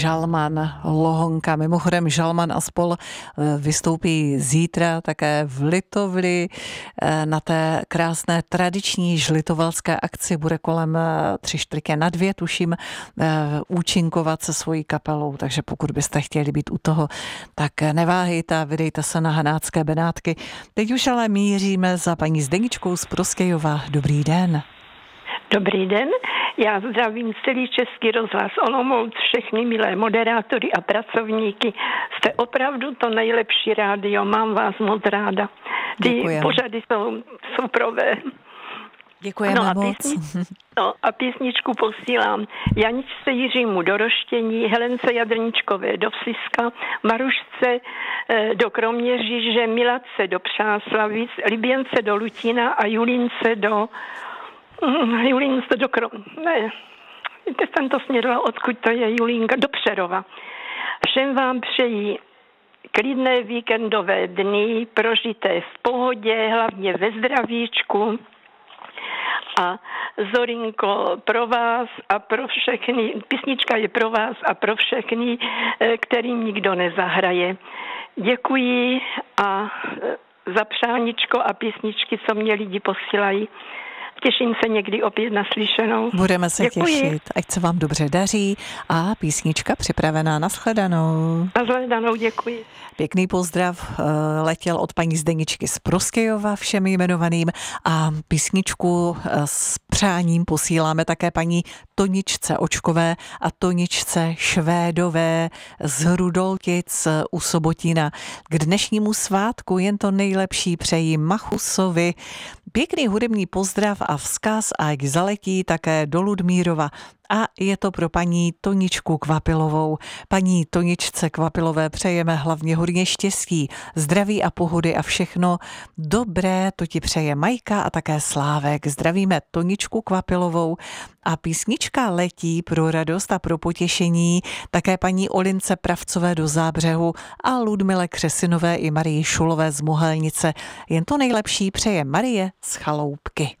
Žalman, Lohonka. Mimochodem Žalman a spol vystoupí zítra také v Litovli na té krásné tradiční žlitovalské akci. Bude kolem 3:45, tuším, účinkovat se svojí kapelou, takže pokud byste chtěli být u toho, tak neváhejte a vydejte se na Hanácké Benátky. Teď už ale míříme za paní Zdeničkou z Proskejova. Dobrý den. Dobrý den, já zdravím celý Český rozhlas Olomouc, všechny milé moderátory a pracovníky. Jste opravdu to nejlepší rádio, mám vás moc ráda. Ty Děkujeme. pořady jsou superové. Děkujeme moc. A písničku posílám Janičce Jiřímu do Roštění, Helence Jadrničkové do Vsiska, Marušce do Kroměříže, Miladce do Přáslavic, Liběnce do Lutína a Julince do teď jsem to směřila, odkud to je Julínka, do Přerova. Všem vám přeji klidné víkendové dny, prožité v pohodě, hlavně ve zdravíčku. A Zorinko, pro vás a pro všechny, písnička je pro vás a pro všechny, kterým nikdo nezahraje. Děkuji a za přáníčko a písničky, co mě lidi posílají. Těším se někdy opět naslyšenou. Budeme se těšit, ať se vám dobře daří a písnička připravená. Nashledanou. Nashledanou, děkuji. Pěkný pozdrav letěl od paní Zdeničky z Proskejova všem jmenovaným a písničku s přáním posíláme také paní Toničce Očkové a Toničce Švédové z Rudoltic u Sobotína. K dnešnímu svátku jen to nejlepší přeji Machusovi. Pěkný hudební pozdrav a vzkaz a jak zaletí také do Ludmírova. A je to pro paní Toničku Kvapilovou. Paní Toničce Kvapilové přejeme hlavně hodně štěstí, zdraví a pohody a všechno dobré, to ti přeje Majka a také Slávek. Zdravíme Toničku Kvapilovou a písnička letí pro radost a pro potěšení také paní Olince Pravcové do Zábřehu a Ludmile Křesinové i Marii Šulové z Mohelnice. Jen to nejlepší přeje Marie z Chaloupky.